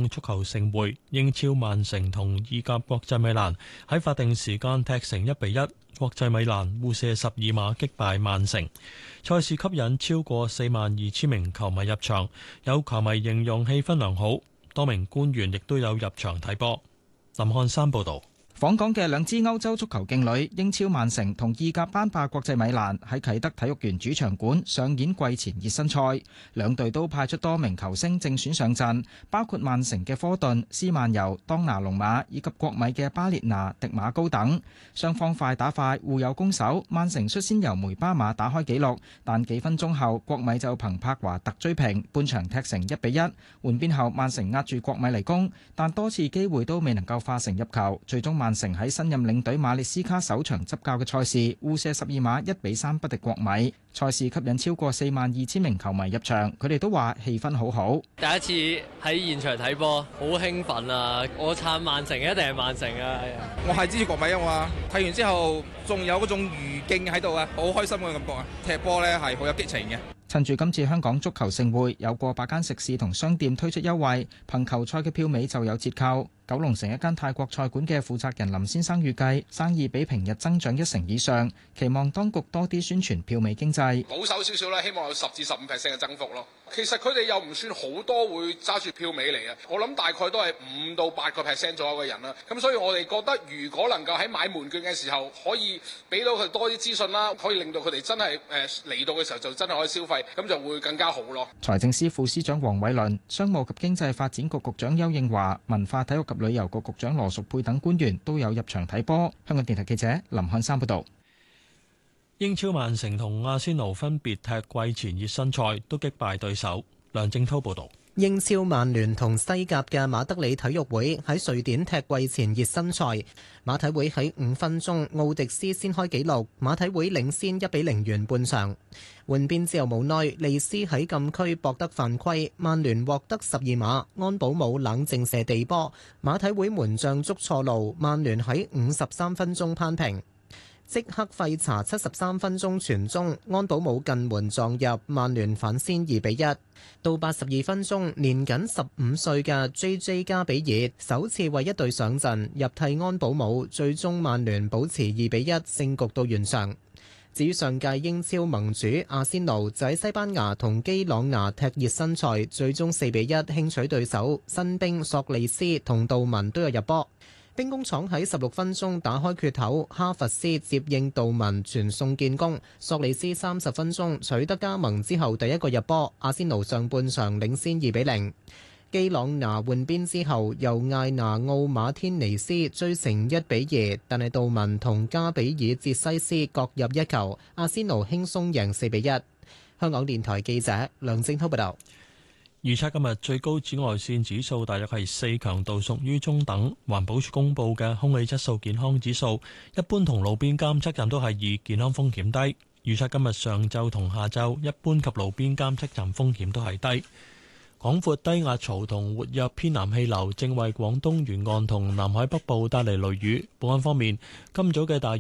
港足球盛會，英超曼城同意甲國際米蘭喺法定時間踢成1-1，國際米蘭互射12碼擊敗曼城。賽事吸引超過42,000名球迷入場，有球迷形容氣氛良好，多名官員亦都有入場睇波。林漢山報導。 訪港嘅兩支歐洲足球勁旅英超曼城同意甲班霸國際米蘭喺啟德體育園主場館上演季前熱身賽，兩隊都派出多名球星正選上陣，包括曼城嘅科頓、斯曼尤、當拿龍馬以及國米嘅巴列拿、迪馬高等。雙方快打快，互有攻守，曼城率先由梅巴馬打開紀錄，但幾分鐘後國米就憑柏華特追平，半場踢成1-1。換邊後曼城壓住國米嚟攻，但多次機會都未能夠化成入球，最終曼城喺新任領隊馬列斯卡首場執教嘅賽事互射12碼1-3不敵國米。賽事吸引超過42,000名球迷入場，佢哋都話氣氛好好。 第一次喺現場睇波，好興奮啊！我撐曼城，一定係曼城啊！ 我係支持國米啊嘛，睇完之後仲有嗰種餘勁喺度啊，好開心嘅感覺啊！踢波呢係好有激情嘅。 趁住今次香港足球盛會，有過百間食肆同商店推出優惠，憑球賽嘅票尾就有折扣。九龍城一間泰國菜館嘅負責人林先生預計生意比平日增長1成以上，期望當局多啲宣傳票尾經濟。 保守少少啦，希望有10至15% 嘅增幅咯。其實佢哋又唔算好多會揸住票尾嚟嘅，我諗大概都係5到8% 左右嘅人啦。咁所以我哋覺得，如果能夠喺買門券嘅時候可以俾到佢多啲資訊啦，可以令到佢哋真係嚟到嘅時候就真係可以消費，咁就會更加好咯。 財政司副司長黃偉綸、商務及經濟發展局局長邱應華、文化體育及旅遊局局長羅淑佩等官員都有入場睇波。香港電台記者林漢山報道。 英超曼城同阿仙奴分別踢季前熱身賽，都擊敗對手。梁正濤報道。 英超曼聯同西甲嘅馬德里體育會喺瑞典踢季前熱身賽，馬體會喺5分鐘奧迪斯先開紀錄，馬體會領先1-0完半場。換邊之後無奈利斯喺禁區博得犯規，曼聯獲得12碼，安保姆冷靜射地波，馬體會門將捉錯路，曼聯喺53分鐘攀平。即刻費查73分鐘傳中，安保姆近門撞入，曼聯反先2-1。到82分鐘，年僅15歲嘅 JJ 加比爾首次為一隊上陣，入替安保姆，最終曼聯保持2-1勝局到完場。至於上屆英超盟主阿仙奴就喺西班牙同基朗拿踢熱身賽，最終4-1輕取對手，新兵索利斯同杜文都有入波。兵工廠喺16分鐘打開缺口，哈弗斯接應杜文傳送建功，索利斯30分鐘取得加盟之後第一個入波，阿仙奴上半場領先2-0。基朗拿換邊之後，由艾拿奧馬天尼斯追成1-2，但係杜文同加比爾捷西斯各入一球，阿仙奴輕鬆贏4-1。香港電台記者梁正濤報道。 預測今日最高紫外線指數大約係4，強度屬於中等。環保署公布嘅空氣質素健康指數，一般同路邊監測站都係2，健康風險低。預測今日上晝同下晝，一般及路邊監測站風險都係低。廣闊低壓槽同活躍偏南氣流正為廣東沿岸同南海北部帶嚟雷雨。本港方面，今早嘅大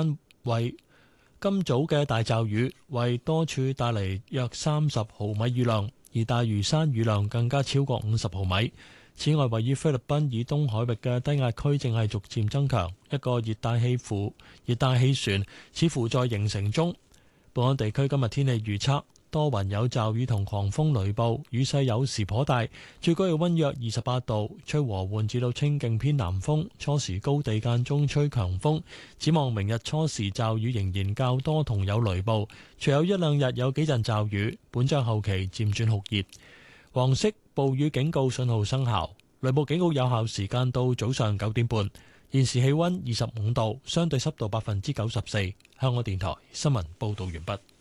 驟雨為多處帶嚟約30毫米雨量。而大嶼山雨量更加超過50毫米。此外，位於菲律賓以東海域嘅低壓區正係逐漸增強，一個熱帶氣旋似乎在形成中。本港地區今日天氣預測，多雲有驟雨同狂風雷暴，雨勢有時頗大，最高氣溫約28度，吹和緩至到清勁偏南風，初時高地間中吹強風。展望明日初時驟雨仍然較多同有雷暴，隨後1-2日有幾陣驟雨，本週後期漸轉酷熱。黃色暴雨警告信號生效，雷暴警告有效時間到早上9點半。現時氣溫25度，相對濕度94%。香港電台新聞報道完畢。